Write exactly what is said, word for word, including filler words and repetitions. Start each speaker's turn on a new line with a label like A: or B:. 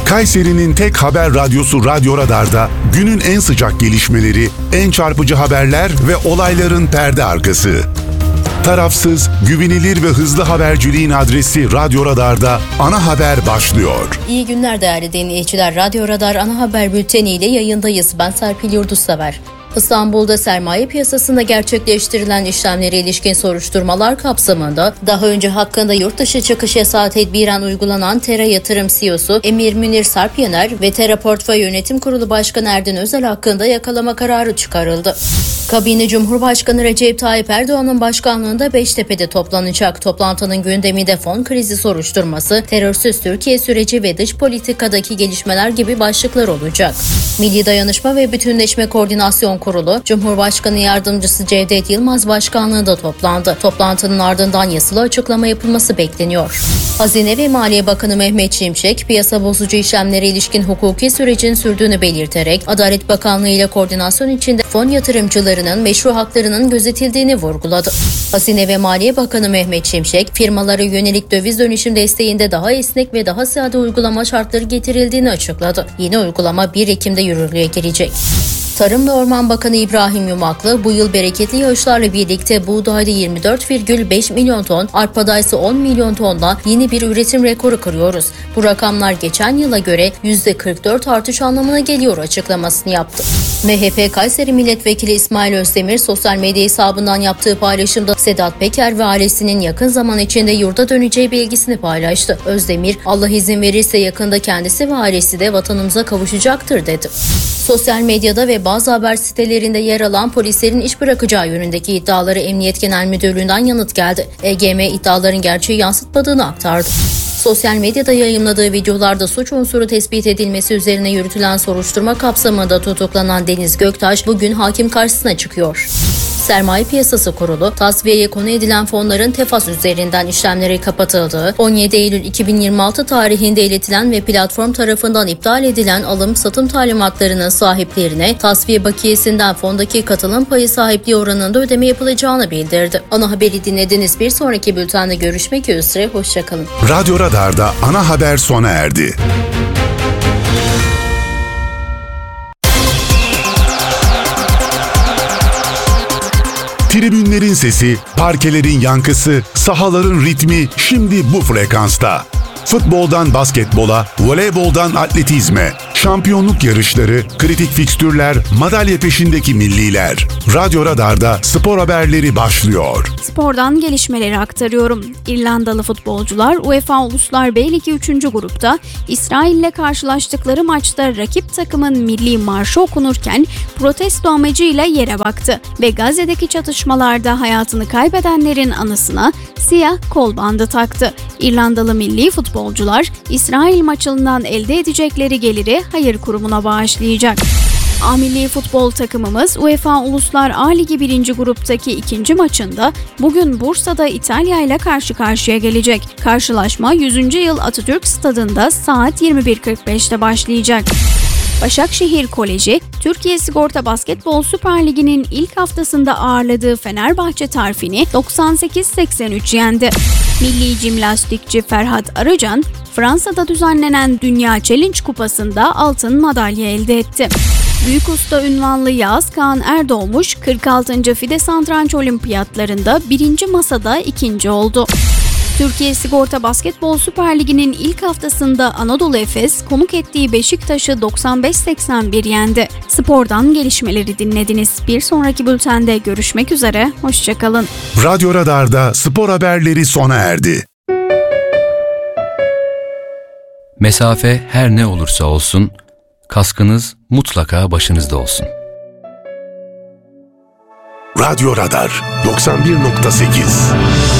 A: Kayseri'nin tek haber radyosu Radyo Radar'da günün en sıcak gelişmeleri, en çarpıcı haberler ve olayların perde arkası. Tarafsız, güvenilir ve hızlı haberciliğin adresi Radyo Radar'da ana haber başlıyor.
B: İyi günler değerli dinleyiciler. Radyo Radar ana haber bülteni ile yayındayız. Ben Serpil Yurdussever. İstanbul'da sermaye piyasasında gerçekleştirilen işlemlere ilişkin soruşturmalar kapsamında daha önce hakkında yurt dışı çıkış yasağı tedbiren uygulanan Tera Yatırım C E O'su Emir Münir Sarpyener ve Tera Portföy Yönetim Kurulu Başkanı Erdin Özel hakkında yakalama kararı çıkarıldı. Kabine Cumhurbaşkanı Recep Tayyip Erdoğan'ın başkanlığında Beştepe'de toplanacak. Toplantının gündeminde fon krizi soruşturması, terörsüz Türkiye süreci ve dış politikadaki gelişmeler gibi başlıklar olacak. Milli Dayanışma ve Bütünleşme Koordinasyon Kurulu, Cumhurbaşkanı Yardımcısı Cevdet Yılmaz başkanlığında toplandı. Toplantının ardından yazılı açıklama yapılması bekleniyor. Hazine ve Maliye Bakanı Mehmet Şimşek, piyasa bozucu işlemlere ilişkin hukuki sürecin sürdüğünü belirterek, Adalet Bakanlığı ile koordinasyon içinde fon yatırımcılarının meşru haklarının gözetildiğini vurguladı. Hazine ve Maliye Bakanı Mehmet Şimşek, firmalara yönelik döviz dönüşüm desteğinde daha esnek ve daha sade uygulama şartları getirildiğini açıkladı. Yeni uygulama bir Ekim'de yürürlüğe girecek. Tarım ve Orman Bakanı İbrahim Yumaklı, bu yıl bereketli yağışlarla birlikte buğdayda yirmi dört virgül beş milyon ton, arpada ise on milyon tonla yeni bir üretim rekoru kırıyoruz. Bu rakamlar geçen yıla göre yüzde kırk dört artış anlamına geliyor açıklamasını yaptı. M H P Kayseri Milletvekili İsmail Özdemir, sosyal medya hesabından yaptığı paylaşımda Sedat Peker ve ailesinin yakın zaman içinde yurda döneceği bilgisini paylaştı. Özdemir, Allah izin verirse yakında kendisi ve ailesi de vatanımıza kavuşacaktır dedi. Sosyal medyada ve bazı haber sitelerinde yer alan polislerin iş bırakacağı yönündeki iddiaları Emniyet Genel Müdürlüğü'nden yanıt geldi. E G M iddiaların gerçeği yansıtmadığını aktardı. Sosyal medyada yayımladığı videolarda suç unsuru tespit edilmesi üzerine yürütülen soruşturma kapsamında tutuklanan Deniz Göktaş bugün hakim karşısına çıkıyor. Sermaye Piyasası Kurulu, tasfiyeye konu edilen fonların Tefas üzerinden işlemleri kapatıldığı, on yedi Eylül iki bin yirmi altı tarihinde iletilen ve platform tarafından iptal edilen alım-satım talimatlarının sahiplerine tasfiye bakiyesinden fondaki katılım payı sahipliği oranında ödeme yapılacağını bildirdi. Ana haberi dinlediniz. Bir sonraki bültende görüşmek üzere. Hoşçakalın.
A: Radyo Radar'da ana haber sona erdi. Tribünlerin sesi, parkelerin yankısı, sahaların ritmi şimdi bu frekansta. Futboldan basketbola, voleyboldan atletizme, şampiyonluk yarışları, kritik fikstürler, madalya peşindeki milliler. Radyo Radar'da spor haberleri başlıyor.
C: Spordan gelişmeleri aktarıyorum. İrlandalı futbolcular UEFA Uluslar B Ligi üçüncü grupta İsrail ile karşılaştıkları maçta rakip takımın milli marşı okunurken protesto amacıyla yere baktı ve Gazze'deki çatışmalarda hayatını kaybedenlerin anısına siyah kol bandı taktı. İrlandalı milli futbolcular İsrail maçından elde edecekleri geliri hayır kurumuna bağışlayacak. A milli futbol takımımız UEFA Uluslar A Ligi birinci gruptaki ikinci maçında bugün Bursa'da İtalya ile karşı karşıya gelecek. Karşılaşma yüzüncü yıl Atatürk Stadı'nda saat yirmi bir kırk beşte başlayacak. Başakşehir Koleji, Türkiye Sigorta Basketbol Süper Ligi'nin ilk haftasında ağırladığı Fenerbahçe Tarfin'i doksan sekiz seksen üç yendi. Milli jimnastikçi Ferhat Arıcan, Fransa'da düzenlenen Dünya Challenge Kupası'nda altın madalya elde etti. Büyük usta unvanlı Yağız Kağan Erdoğmuş, kırk altıncı FIDE Satranç Olimpiyatlarında birinci masada ikinci oldu. Türkiye Sigorta Basketbol Süper Ligi'nin ilk haftasında Anadolu Efes konuk ettiği Beşiktaş'ı doksan beş seksen bir yendi. Spordan gelişmeleri dinlediniz. Bir sonraki bültende görüşmek üzere. Hoşçakalın.
A: Radyo Radar'da spor haberleri sona erdi.
D: Mesafe her ne olursa olsun, kaskınız mutlaka başınızda olsun.
A: Radyo Radar doksan bir nokta sekiz